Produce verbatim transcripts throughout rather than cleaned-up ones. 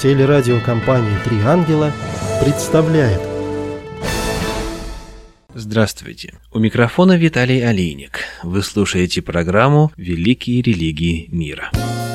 Телерадиокомпания «Три ангела» представляет. Здравствуйте! У микрофона Виталий Алейник. Вы слушаете программу «Великие религии мира».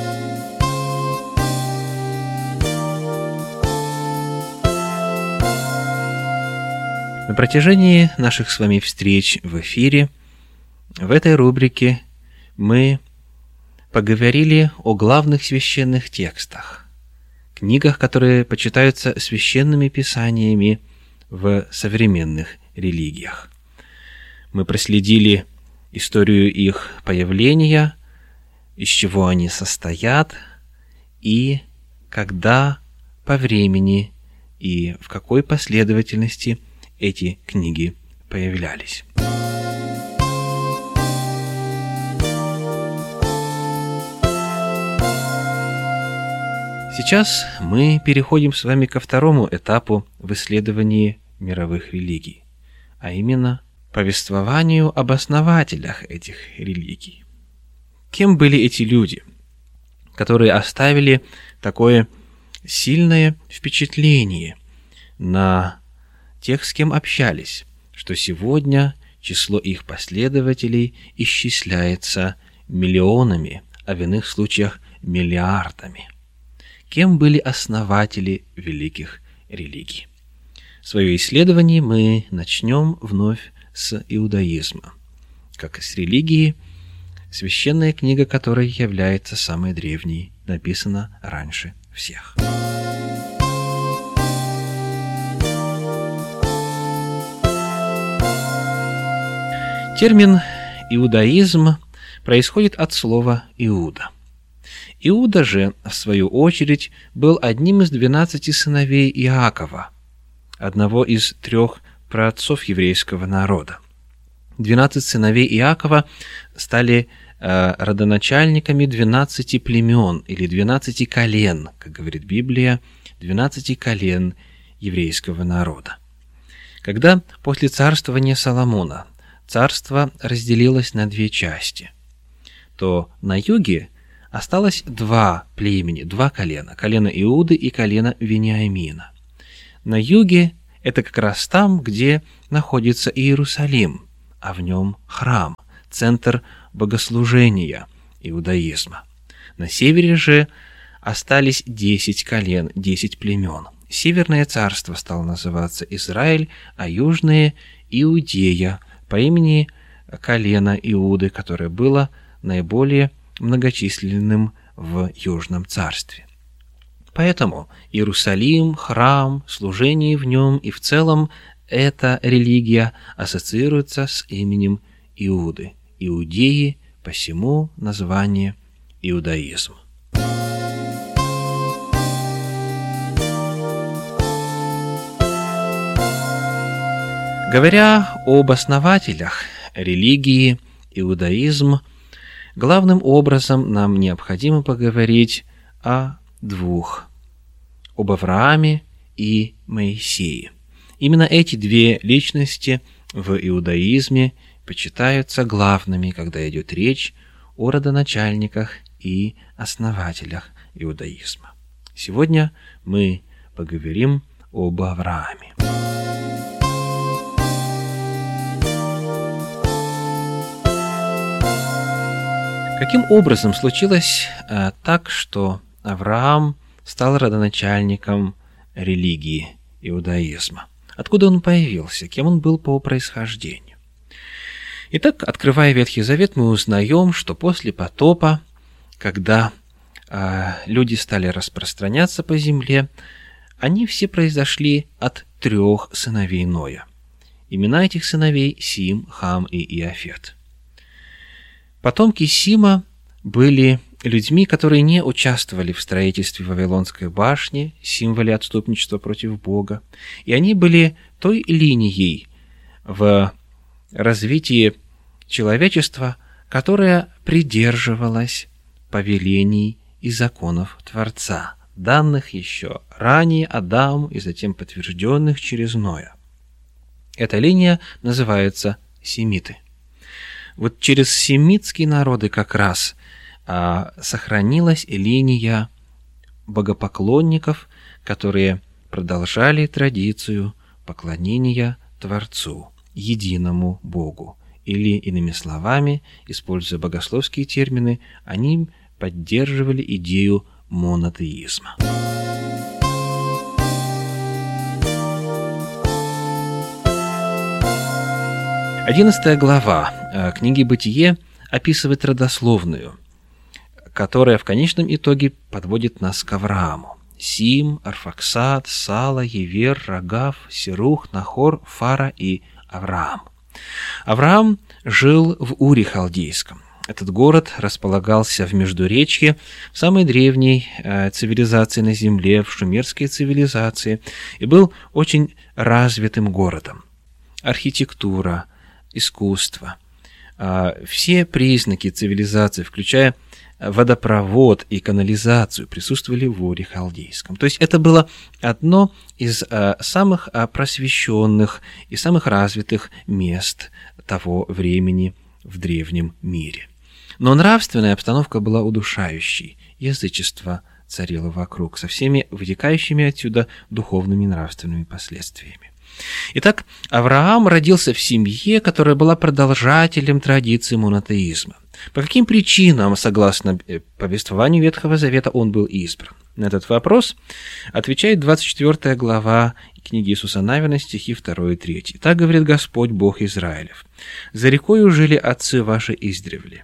На протяжении наших с вами встреч в эфире, в этой рубрике мы поговорили о главных священных текстах, книгах, которые почитаются священными писаниями в современных религиях. Мы проследили историю их появления, из чего они состоят и когда по времени и в какой последовательности эти книги появлялись. Сейчас мы переходим с вами ко второму этапу в исследовании мировых религий, а именно повествованию об основателях этих религий. Кем были эти люди, которые оставили такое сильное впечатление на тех, с кем общались, что сегодня число их последователей исчисляется миллионами, а в иных случаях миллиардами? Кем были основатели великих религий? Свое исследование мы начнем вновь с иудаизма, как и с религии, священная книга которой является самой древней, написана раньше всех. Термин «иудаизм» происходит от слова «иуда». Иуда же, в свою очередь, был одним из двенадцати сыновей Иакова, одного из трех праотцов еврейского народа. Двенадцать сыновей Иакова стали э, родоначальниками двенадцати племен или двенадцати колен, как говорит Библия, двенадцати колен еврейского народа. Когда после царствования Соломона царство разделилось на две части, то на юге осталось два племени, два колена, колено Иуды и колено Вениамина. На юге это как раз там, где находится Иерусалим, а в нем храм, центр богослужения иудаизма. На севере же остались десять колен, десять племен. Северное царство стало называться Израиль, а южное – Иудея, по имени колена Иуды, которое было наиболее многочисленным в Южном царстве. Поэтому Иерусалим, храм, служение в нем и в целом эта религия ассоциируется с именем Иуды. Иудеи, посему название иудаизм. Говоря об основателях религии иудаизм, главным образом нам необходимо поговорить о двух – об Аврааме и Моисее. Именно эти две личности в иудаизме почитаются главными, когда идет речь о родоначальниках и основателях иудаизма. Сегодня мы поговорим об Аврааме. Каким образом случилось а, так, что Авраам стал родоначальником религии иудаизма? Откуда он появился? Кем он был по происхождению? Итак, открывая Ветхий Завет, мы узнаем, что после потопа, когда а, люди стали распространяться по земле, они все произошли от трех сыновей Ноя. Имена этих сыновей – Сим, Хам и Иафет. Потомки Сима были людьми, которые не участвовали в строительстве Вавилонской башни, символе отступничества против Бога, и они были той линией в развитии человечества, которая придерживалась повелений и законов Творца, данных еще ранее Адаму и затем подтвержденных через Ноя. Эта линия называется семиты. Вот через семитские народы как раз а, сохранилась линия богопоклонников, которые продолжали традицию поклонения Творцу, единому Богу. Или, иными словами, используя богословские термины, они поддерживали идею монотеизма. Одиннадцатая глава книги «Бытие» описывает родословную, которая в конечном итоге подводит нас к Аврааму. Сим, Арфаксад, Сала, Евер, Рагав, Серух, Нахор, Фара и Авраам. Авраам жил в Уре Халдейском. Этот город располагался в Междуречье, в самой древней э, цивилизации на земле, в шумерской цивилизации, и был очень развитым городом. Архитектура, искусство, э, все признаки цивилизации, включая водопровод и канализацию, присутствовали в Уре Халдейском. То есть это было одно из э, самых э, просвещенных и самых развитых мест того времени в древнем мире. Но нравственная обстановка была удушающей, язычество царило вокруг, со всеми вытекающими отсюда духовными и нравственными последствиями. Итак, Авраам родился в семье, которая была продолжателем традиции монотеизма. По каким причинам, согласно повествованию Ветхого Завета, он был избран? На этот вопрос отвечает двадцать четвёртая глава книги Иисуса Навина, стихи два и три. «Так говорит Господь, Бог Израилев: за рекою жили отцы ваши издревле.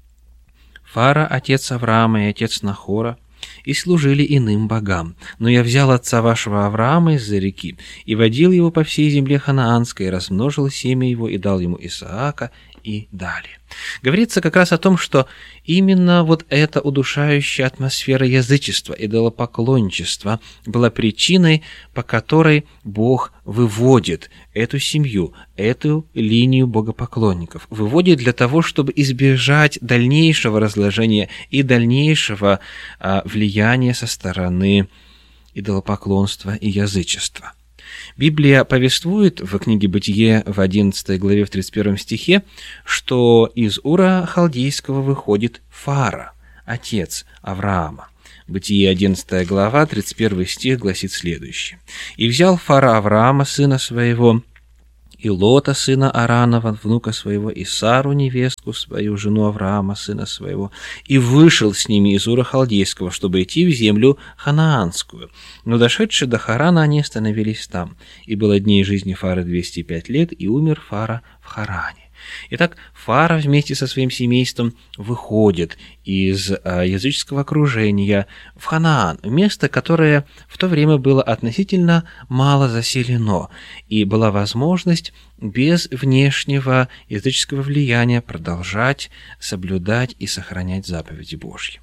Фара, отец Авраама и отец Нахора, и служили иным богам. Но я взял отца вашего Авраама из-за реки, и водил его по всей земле ханаанской, и размножил семя его, и дал ему Исаака, и далее». Говорится как раз о том, что именно вот эта удушающая атмосфера язычества, идолопоклонничества была причиной, по которой Бог выводит эту семью, эту линию богопоклонников, выводит для того, чтобы избежать дальнейшего разложения и дальнейшего а, влияния со стороны идолопоклонства и язычества. Библия повествует в книге «Бытие» в одиннадцатой главе в тридцать первом стихе, что из Ура Халдейского выходит Фара, отец Авраама. Бытие одиннадцатая глава, тридцать первый стих гласит следующее. «И взял Фара Авраама, сына своего, и Лота, сына Аранова, внука своего, и Сару, невестку свою, жену Авраама, сына своего, и вышел с ними из Ура Халдейского, чтобы идти в землю ханаанскую. Но дошедшие до Харана, они остановились там. И было дней жизни Фары двести пять лет, и умер Фара в Харане». Итак, Фара вместе со своим семейством выходит из языческого окружения в Ханаан, место, которое в то время было относительно мало заселено, и была возможность без внешнего языческого влияния продолжать соблюдать и сохранять заповеди Божьи.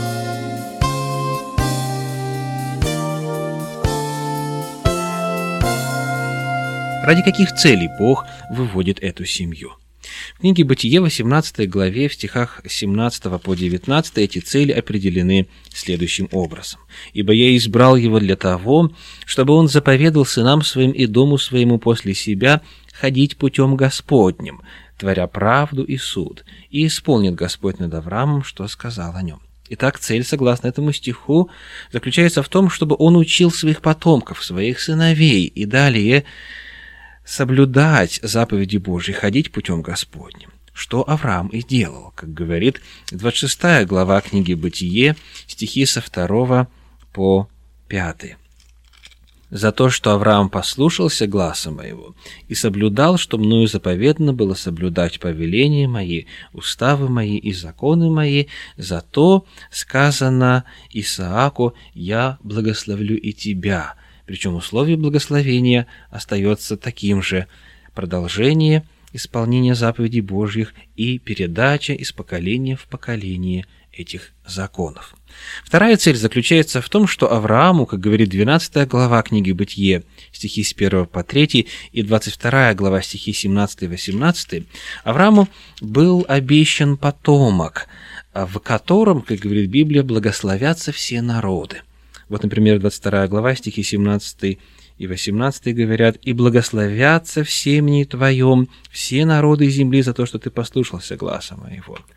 Ради каких целей Бог выводит эту семью? В книге «Бытие» восемнадцатой главе в стихах с семнадцатого по девятнадцатый эти цели определены следующим образом. «Ибо я избрал его для того, чтобы он заповедал сынам своим и дому своему после себя ходить путем Господним, творя правду и суд, и исполнит Господь над Авраамом, что сказал о нем». Итак, цель, согласно этому стиху, заключается в том, чтобы он учил своих потомков, своих сыновей, и далее соблюдать заповеди Божьи, ходить путем Господним, что Авраам и делал, как говорит двадцать шестая глава книги «Бытие», стихи со второго по пятый. «За то, что Авраам послушался гласа моего и соблюдал, что мною заповедано было соблюдать повеления мои, уставы мои и законы мои, за то сказано Исааку: я благословлю и тебя». Причем условие благословения остается таким же: продолжение исполнения заповедей Божьих и передача из поколения в поколение этих законов. Вторая цель заключается в том, что Аврааму, как говорит двенадцатая глава книги «Бытие», стихи с первого по третий, и двадцать вторая глава, стихи семнадцатый и восемнадцатый, Аврааму был обещан потомок, в котором, как говорит Библия, благословятся все народы. Вот, например, двадцать вторая глава, стихи семнадцатый и восемнадцатый говорят: «И благословятся в семени твоем все народы земли за то, что ты послушался гласа моего».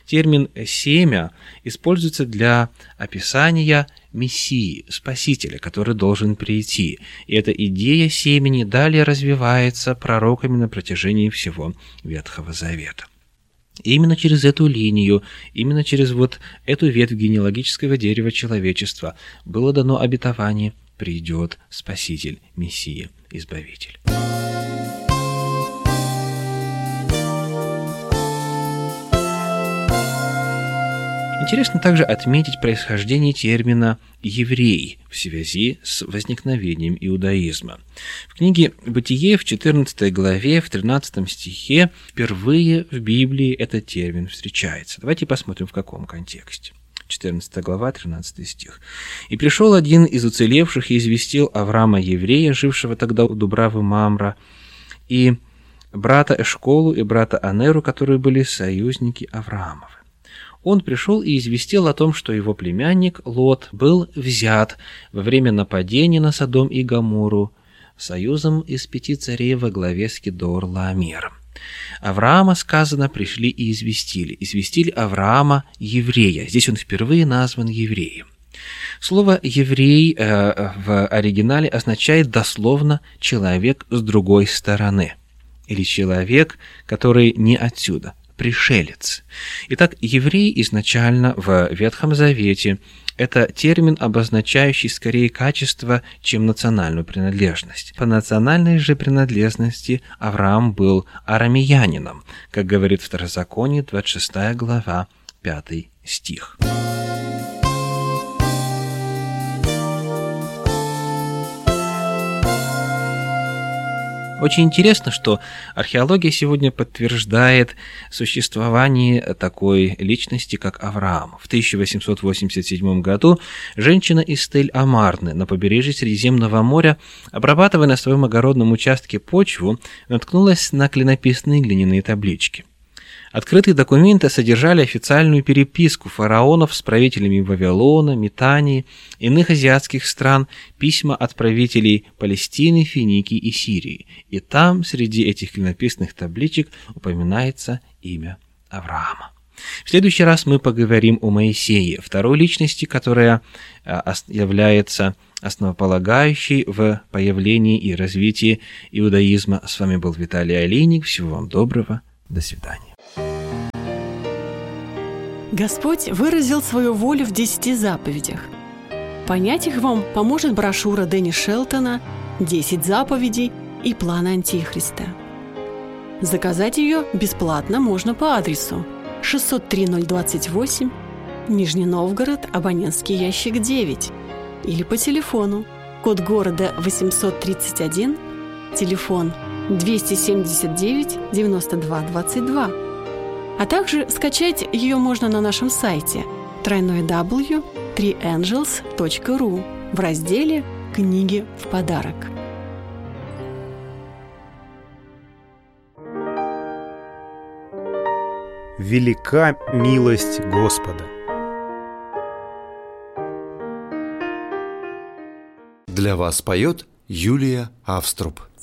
Термин «семя» используется для описания Мессии, Спасителя, который должен прийти. И эта идея семени далее развивается пророками на протяжении всего Ветхого Завета. И именно через эту линию, именно через вот эту ветвь генеалогического дерева человечества было дано обетование: придет Спаситель, Мессия, Избавитель. Интересно также отметить происхождение термина «еврей» в связи с возникновением иудаизма. В книге «Бытие» в четырнадцатой главе, в тринадцатом стихе впервые в Библии этот термин встречается. Давайте посмотрим, в каком контексте. четырнадцатая глава, тринадцатый стих. «И пришел один из уцелевших и известил Авраама еврея, жившего тогда у Дубравы Мамра, и брата Эшколу и брата Анеру, которые были союзники Авраамовы. Он пришел и известил о том, что его племянник Лот был взят во время нападения на Содом и Гоморру союзом из пяти царей во главе с Кедор-Лаомером. Авраама, сказано, пришли и известили. Известили Авраама еврея. Здесь он впервые назван евреем. Слово «еврей» э, в оригинале означает дословно «человек с другой стороны» или «человек, который не отсюда». Пришелец. Итак, еврей изначально в Ветхом Завете – это термин, обозначающий скорее качество, чем национальную принадлежность. По национальной же принадлежности Авраам был арамеянином, как говорит Второзаконие, двадцать шестая глава, пятый стих. Очень интересно, что археология сегодня подтверждает существование такой личности, как Авраам. В тысяча восемьсот восемьдесят седьмом году женщина из Тель-Амарны на побережье Средиземного моря, обрабатывая на своем огородном участке почву, наткнулась на клинописные глиняные таблички. Открытые документы содержали официальную переписку фараонов с правителями Вавилона, Метании, иных азиатских стран, письма от правителей Палестины, Финикии и Сирии. И там, среди этих клинописных табличек, упоминается имя Авраама. В следующий раз мы поговорим о Моисее, второй личности, которая является основополагающей в появлении и развитии иудаизма. С вами был Виталий Алейник. Всего вам доброго. До свидания. Господь выразил свою волю в десяти заповедях. Понять их вам поможет брошюра Дэнни Шелтона «Десять заповедей и план Антихриста». Заказать ее бесплатно можно по адресу шестьсот три ноль двадцать восемь, Нижний Новгород, абонентский ящик девять, или по телефону, код города восемьсот тридцать один, телефон двести семьдесят девять девяносто два двадцать два. А также скачать ее можно на нашем сайте дабл ю дабл ю дабл ю точка три энджелс точка ру в разделе «Книги в подарок». Велика милость Господа. Для вас поет Юлия Авструб.